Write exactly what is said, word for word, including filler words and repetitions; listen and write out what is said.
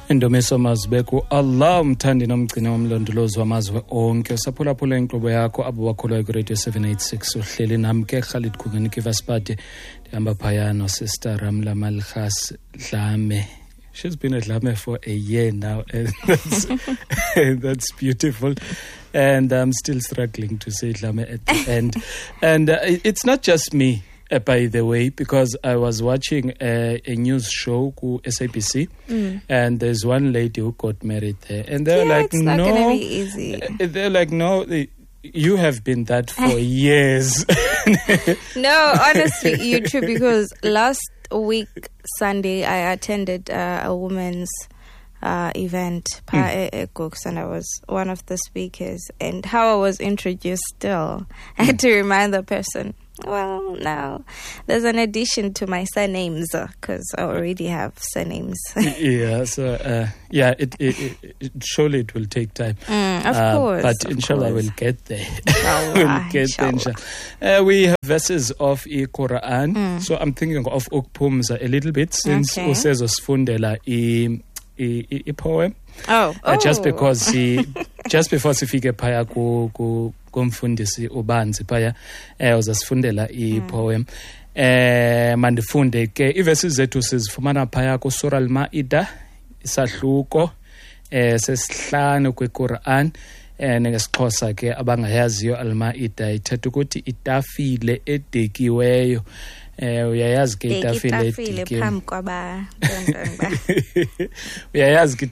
Ndomeso Mazbeku Allah umthandi nomgcini womlondolozi wamazwe onke usaphulaphula inkqubo yakho abo bakholwayo ku Radio seven eighty-six uhleli nami ke Khalid Khugani Kivasipati ndihamba phayana Sister Ramla Malkhas Dlame. She's been at Dlame for a year now and that's, that's beautiful, and I'm still struggling to say Dlame at the end. And uh, it's not just me. Uh, by the way, because I was watching a, a news show ku S A B C, mm. and there's one lady who got married there, and they're yeah, like, it's not "No, gonna be easy." They're like, "No, you have been that for years." No, honestly, you too. Because last week Sunday, I attended uh, a woman's uh, event, mm. and I was one of the speakers. And how I was introduced, still, I had to remind the person. Well, now there's an addition to my surnames because I already have surnames. yeah, so uh, yeah, it, it, it, it surely it will take time. Mm, of uh, course, but of inshallah course. we'll get there. Inshallah, we'll get inshallah. there. Inshallah. Uh, we have verses of the Quran, mm. so I'm thinking of Ukpumza a little bit since okay. Usezo Sfundela i i i poem. Oh, uh, oh. just because he, just before sifike phaya ku ku kumfundisi ubanzi phaya eh uzasifundela i poem eh mandifunde ke iverses zethu sizifumana phaya ku Surah Al-Maida isahluko eh sesihlanu kweQuran eh ngesixhosa ke abangayaziyo Al-Maida ithetha ukuthi itafile edekiweyo. Eh uyayazi ke itafile edekiweyo phambi kwaba uyayazi ke